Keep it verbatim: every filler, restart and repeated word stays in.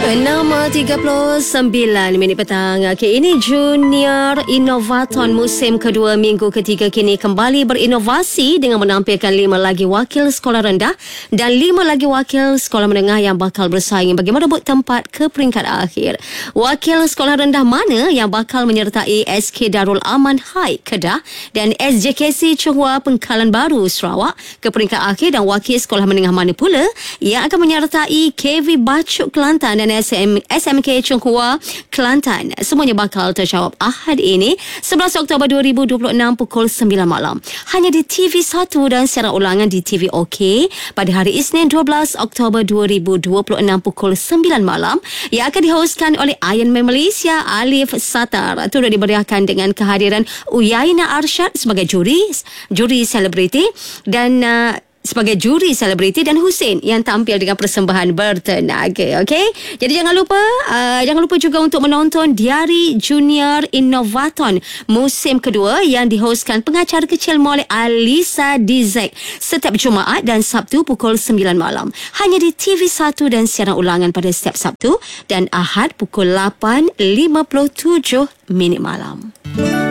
enam tiga puluh sembilan minit petang. Okay, ini Junior Innovaton musim kedua minggu ketiga kini kembali berinovasi dengan menampilkan lima lagi wakil sekolah rendah dan lima lagi wakil sekolah menengah yang bakal bersaing bagi merebut tempat ke peringkat akhir. Wakil sekolah rendah mana yang bakal menyertai S K Darul Aman High Kedah dan S J K C Chonghua Pengkalan Baru Sarawak ke peringkat akhir, dan wakil sekolah menengah mana pula yang akan menyertai K V Bachuk Kelantan dan S M, S M K Chonghua Kelantan. Semuanya bakal terjawab Ahad ini sebelas Oktober dua ribu dua puluh enam pukul sembilan malam. Hanya di T V satu dan siaran ulangan di T V OK pada hari Isnin dua belas Oktober dua ribu dua puluh enam pukul sembilan malam yang akan dihostkan oleh Iron Man Malaysia Alif Satar. Turut diberiakan dengan kehadiran Uyaina Arsyad sebagai juri juri selebriti dan uh, sebagai juri selebriti dan Hussein yang tampil dengan persembahan bertenaga. Okey, jadi jangan lupa uh, jangan lupa juga untuk menonton Diari Junior Innovaton musim kedua yang dihostkan pengacara kecil oleh Alisa Dizek setiap Jumaat dan Sabtu pukul sembilan malam. Hanya di T V satu dan siaran ulangan pada setiap Sabtu dan Ahad pukul lapan lima puluh tujuh minit malam.